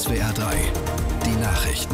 SWR 3, die Nachrichten.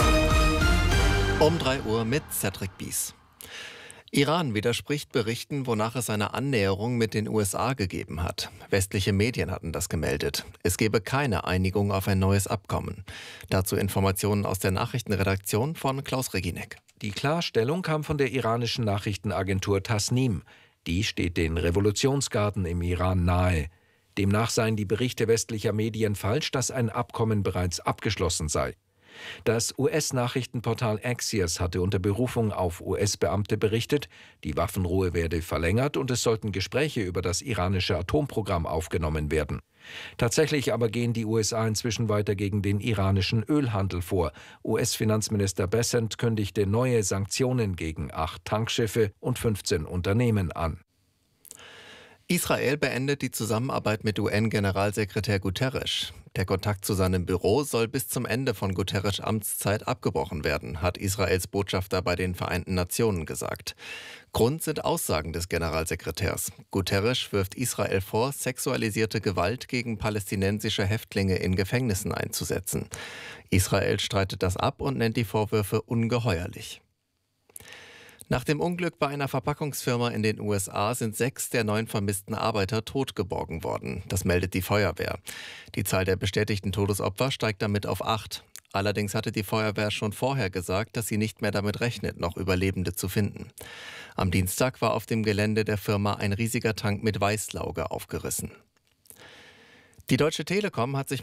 Um 3 Uhr mit Cedric Bies. Iran widerspricht Berichten, wonach es eine Annäherung mit den USA gegeben hat. Westliche Medien hatten das gemeldet. Es gebe keine Einigung auf ein neues Abkommen. Dazu Informationen aus der Nachrichtenredaktion von Klaus Reginek. Die Klarstellung kam von der iranischen Nachrichtenagentur Tasnim. Die steht den Revolutionsgarden im Iran nahe. Demnach seien die Berichte westlicher Medien falsch, dass ein Abkommen bereits abgeschlossen sei. Das US-Nachrichtenportal Axios hatte unter Berufung auf US-Beamte berichtet, die Waffenruhe werde verlängert und es sollten Gespräche über das iranische Atomprogramm aufgenommen werden. Tatsächlich aber gehen die USA inzwischen weiter gegen den iranischen Ölhandel vor. US-Finanzminister Bessent kündigte neue Sanktionen gegen 8 Tankschiffe und 15 Unternehmen an. Israel beendet die Zusammenarbeit mit UN-Generalsekretär Guterres. Der Kontakt zu seinem Büro soll bis zum Ende von Guterres' Amtszeit abgebrochen werden, hat Israels Botschafter bei den Vereinten Nationen gesagt. Grund sind Aussagen des Generalsekretärs. Guterres wirft Israel vor, sexualisierte Gewalt gegen palästinensische Häftlinge in Gefängnissen einzusetzen. Israel streitet das ab und nennt die Vorwürfe ungeheuerlich. Nach dem Unglück bei einer Verpackungsfirma in den USA sind 6 der 9 vermissten Arbeiter tot geborgen worden. Das meldet die Feuerwehr. Die Zahl der bestätigten Todesopfer steigt damit auf 8. Allerdings hatte die Feuerwehr schon vorher gesagt, dass sie nicht mehr damit rechnet, noch Überlebende zu finden. Am Dienstag war auf dem Gelände der Firma ein riesiger Tank mit Weißlauge aufgerissen. Die Deutsche Telekom hat sich